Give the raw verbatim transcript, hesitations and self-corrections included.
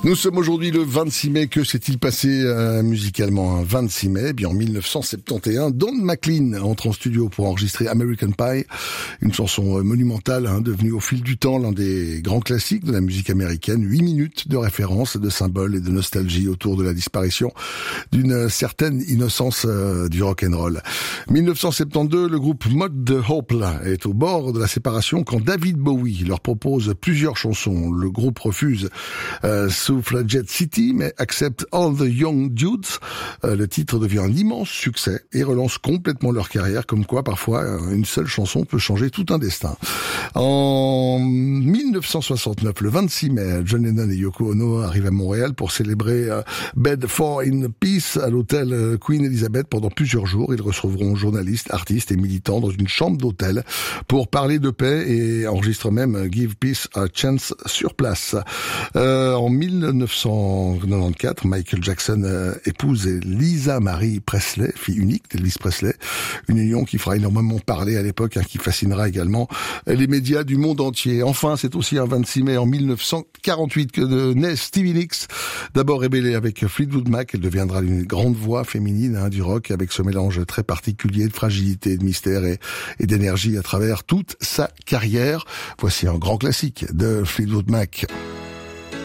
Nous sommes aujourd'hui le vingt-six mai. Que s'est-il passé euh, musicalement un vingt-six mai? Eh bien, en mille neuf cent soixante et onze, Don McLean entre en studio pour enregistrer American Pie, une chanson euh, monumentale, hein, devenue au fil du temps l'un des grands classiques de la musique américaine. Huit minutes de référence, de symboles et de nostalgie autour de la disparition d'une certaine innocence euh, du rock'n'roll. mille neuf cent soixante-douze, le groupe Mod the Hope est au bord de la séparation quand David Bowie leur propose plusieurs chansons. Le groupe refuse euh, Suffragette City, mais accepte All the Young Dudes. Euh, le titre devient un immense succès et relance complètement leur carrière, comme quoi parfois une seule chanson peut changer tout un destin. En mille neuf cent soixante-neuf, le vingt-six mai, John Lennon et Yoko Ono arrivent à Montréal pour célébrer euh, Bed for in Peace à l'hôtel euh, Queen Elizabeth pendant plusieurs jours. Ils recevront journalistes, artistes et militants dans une chambre d'hôtel pour parler de paix et enregistrent même Give Peace a Chance sur place. Euh, en mille neuf cent quatre-vingt-quatorze, Michael Jackson euh, épouse Lisa Marie Presley, fille unique d'Elvis Presley, une union qui fera énormément parler à l'époque, hein, qui fascinera également les médias du monde entier. Enfin, c'est aussi un vingt-six mai en mille neuf cent quarante-huit que de naît Stevie Nicks. D'abord rébellée avec Fleetwood Mac, elle deviendra une grande voix féminine, hein, du rock, avec ce mélange très particulier de fragilité, de mystère et, et d'énergie à travers toute sa carrière. Voici un grand classique de Fleetwood Mac.